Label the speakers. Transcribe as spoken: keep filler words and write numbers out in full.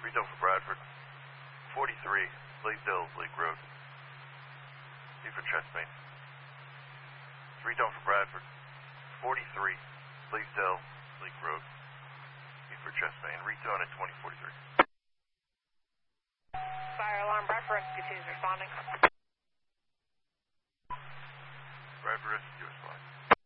Speaker 1: three tone for Bradford. forty-three, Blaisdell Lake Road. Need for chest main. three tone for Bradford. forty-three, Blaisdell Lake Road. Need for chest main. Retone at twenty forty-three.
Speaker 2: Fire alarm Bradford, T two is responding.